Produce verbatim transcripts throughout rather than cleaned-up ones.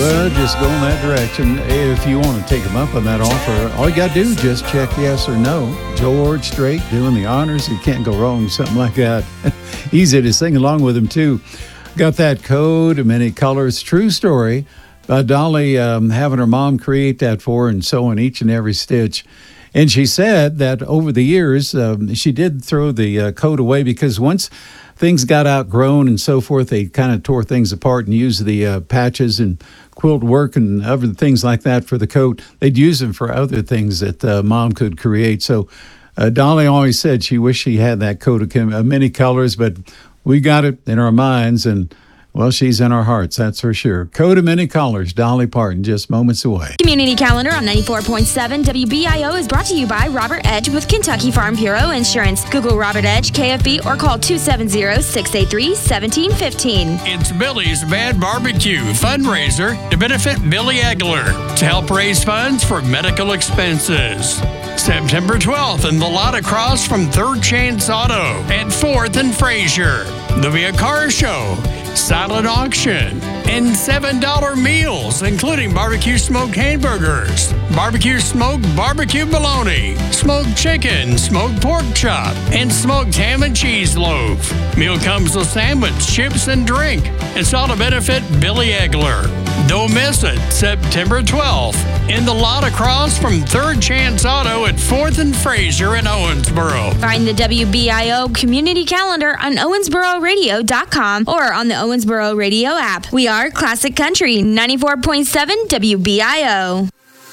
Well, just go in that direction. If you want to take them up on that offer, all you got to do is just check yes or no. George Strait doing the honors. You can't go wrong with something like that. Easy to sing along with him, too. Got that code, many colors. True story. Uh, Dolly um, having her mom create that for her and sewing each and every stitch. And she said that over the years, um, she did throw the uh, coat away because once things got outgrown and so forth, they kind of tore things apart and used the uh, patches and quilt work and other things like that for the coat. They'd use them for other things that uh, mom could create. So uh, Dolly always said she wished she had that coat of chem- uh, many colors, but we got it in our minds, and well, she's in our hearts, that's for sure. Coat of many colors, Dolly Parton, just moments away. Community Calendar on ninety-four point seven W B I O is brought to you by Robert Edge with Kentucky Farm Bureau Insurance. Google Robert Edge, K F B, or call two seven zero, six eight three, one seven one five. It's Billy's Bad Barbecue fundraiser to benefit Billy Egler to help raise funds for medical expenses. September twelfth in the lot across from Third Chance Auto at fourth and Frazier. There'll be a car show, silent auction, and seven dollar meals, including barbecue smoked hamburgers, barbecue smoked barbecue bologna, smoked chicken, smoked pork chop, and smoked ham and cheese loaf. Meal comes with sandwich, chips, and drink. It's all to benefit Billy Egler. Don't miss it, September twelfth, in the lot across from Third Chance Auto at fourth and Frazier in Owensboro. Find the W B I O Community Calendar on owensboro radio dot com or on the Owensboro Radio app. We are Classic Country, ninety-four point seven W B I O.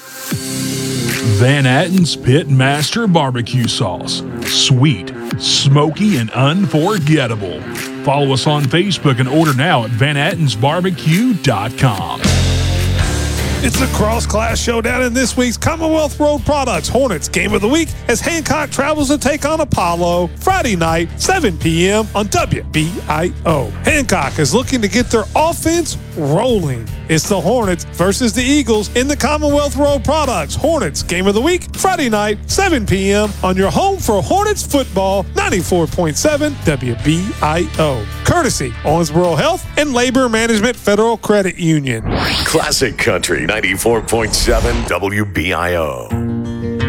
Van Atten's Pitmaster Barbecue Sauce. Sweet, smoky, and unforgettable. Follow us on Facebook and order now at van attens barbecue dot com. It's a cross-class showdown in this week's Commonwealth Road Products Hornets Game of the Week as Hancock travels to take on Apollo Friday night, seven p.m. on W B I O. Hancock is looking to get their offense rolling. It's the Hornets versus the Eagles in the Commonwealth Road Products Hornets Game of the Week, Friday night, seven p.m. on your home for Hornets football, ninety-four point seven W B I O. Courtesy Owensboro Health and Labor Management Federal Credit Union. Classic Country ninety-four point seven W B I O.